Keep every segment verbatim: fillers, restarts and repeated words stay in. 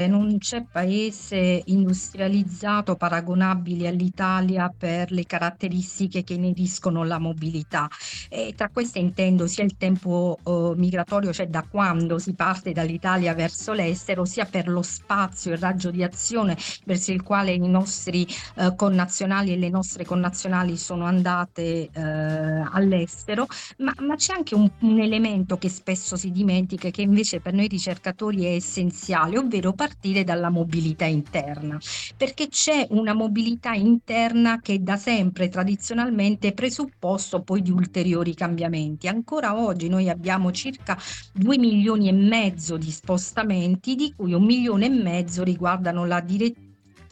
Non c'è paese industrializzato paragonabile all'Italia per le caratteristiche che ineriscono la mobilità. E tra queste intendo sia il tempo eh, migratorio, cioè da quando si parte dall'Italia verso l'estero, sia per lo spazio, il raggio di azione verso il quale i nostri eh, connazionali e le nostre connazionali sono andate eh, all'estero, ma, ma c'è anche un, un elemento che spesso si dimentica e che invece per noi ricercatori è essenziale, ovvero partire dalla mobilità interna, perché c'è una mobilità interna che da sempre tradizionalmente è presupposto poi di ulteriori cambiamenti. Ancora oggi noi abbiamo circa due milioni e mezzo di spostamenti, di cui un milione e mezzo riguardano la direttiva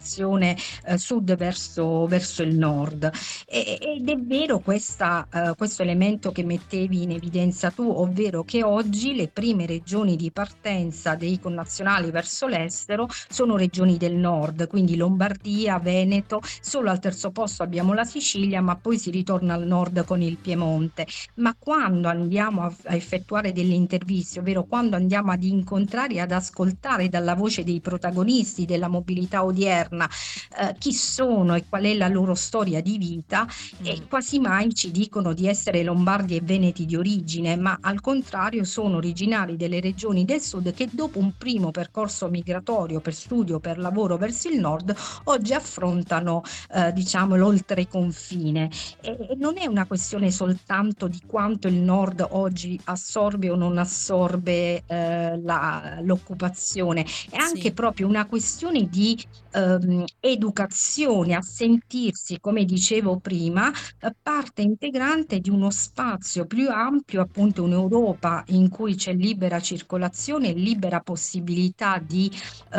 eh, sud verso, verso il nord. E- ed è vero questa, eh, questo elemento che mettevi in evidenza tu, ovvero che oggi le prime regioni di partenza dei connazionali verso l'estero sono regioni del nord, quindi Lombardia, Veneto, solo al terzo posto abbiamo la Sicilia, ma poi si ritorna al nord con il Piemonte. Ma quando andiamo a, a effettuare delle interviste, ovvero quando andiamo ad incontrare e ad ascoltare dalla voce dei protagonisti della mobilità odierna, eh, chi sono e qual è la loro storia di vita, e Mm, quasi mai ci dicono di essere lombardi e veneti di origine, ma al contrario sono originari delle regioni del sud che dopo un primo percorso migratorio per studio, per lavoro verso il nord, oggi affrontano eh, diciamo l'oltreconfine. E, e non è una questione soltanto di quanto il nord oggi assorbe o non assorbe eh, la- l'occupazione, è anche sì. proprio una questione di ehm, educazione a sentirsi, come dicevo prima, eh, parte integrante di uno spazio più ampio, appunto un'Europa in cui c'è libera circolazione e libera possibilità di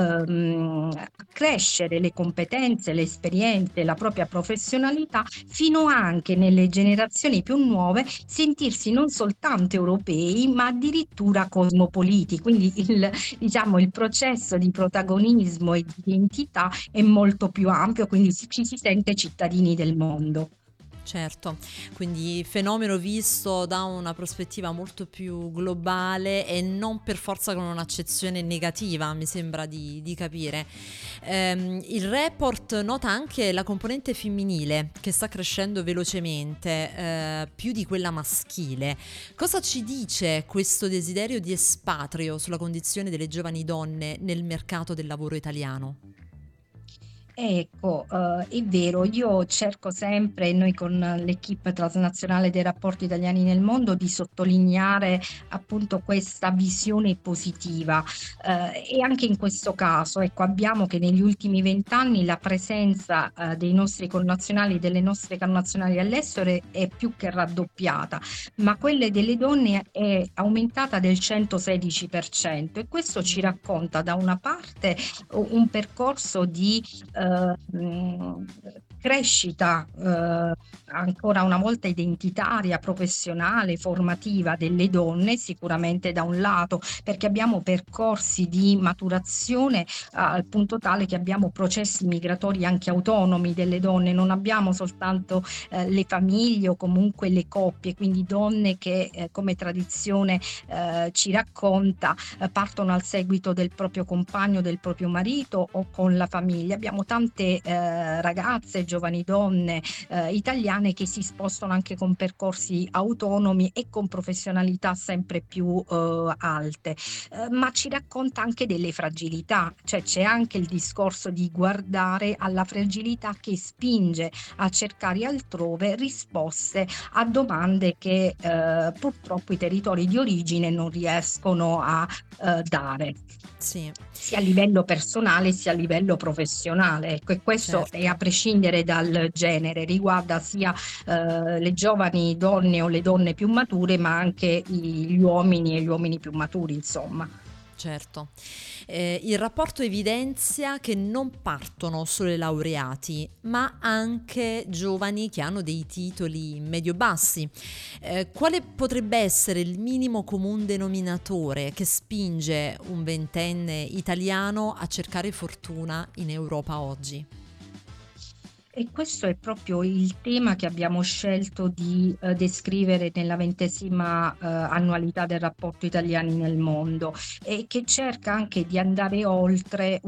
ehm, crescere le competenze, le esperienze, la propria professionalità, fino anche nelle generazioni più nuove sentirsi non soltanto europei, ma addirittura cosmopoliti. Quindi il, diciamo, il processo di protagonismo e di identità è molto più ampio, quindi si- ci si sente cittadini del mondo. Certo, quindi fenomeno visto da una prospettiva molto più globale e non per forza con un'accezione negativa, mi sembra di, di capire. Ehm, il report nota anche la componente femminile che sta crescendo velocemente, eh, più di quella maschile. Cosa ci dice questo desiderio di espatrio sulla condizione delle giovani donne nel mercato del lavoro italiano? Ecco, eh, è vero, io cerco sempre, noi con l'equipe transnazionale dei rapporti italiani nel mondo, di sottolineare appunto questa visione positiva. Eh, e anche in questo caso, ecco, abbiamo che negli ultimi vent'anni la presenza eh, dei nostri connazionali, delle nostre connazionali all'estero è, è più che raddoppiata, ma quelle delle donne è aumentata del centosedici per cento, e questo ci Mm, racconta da una parte un percorso di eh, mh, crescita, eh, ancora una volta identitaria, professionale, formativa delle donne, sicuramente da un lato, perché abbiamo percorsi di maturazione eh, al punto tale che abbiamo processi migratori anche autonomi delle donne, non abbiamo soltanto eh, le famiglie o comunque le coppie, quindi donne che eh, come tradizione eh, ci racconta eh, partono al seguito del proprio compagno, del proprio marito o con la famiglia. Abbiamo tante eh, ragazze, giovani donne eh, italiane che si spostano anche con percorsi autonomi e con professionalità sempre più eh, alte. Eh, ma ci racconta anche delle fragilità, cioè c'è anche il discorso di guardare alla fragilità che spinge a cercare altrove risposte a domande che eh, purtroppo i territori di origine non riescono a eh, dare, sì, sia a livello personale sia a livello professionale. Ecco, e questo è a certo. prescindere dal genere, riguarda sia eh, le giovani donne o le donne più mature, ma anche i- gli uomini e gli uomini più maturi, insomma. Certo. Eh, il rapporto evidenzia che non partono solo i laureati, ma anche giovani che hanno dei titoli medio-bassi. Eh, quale potrebbe essere il minimo comune denominatore che spinge un ventenne italiano a cercare fortuna in Europa oggi? E questo è proprio il tema che abbiamo scelto di eh, descrivere nella ventesima eh, annualità del rapporto Italiani nel mondo e che cerca anche di andare oltre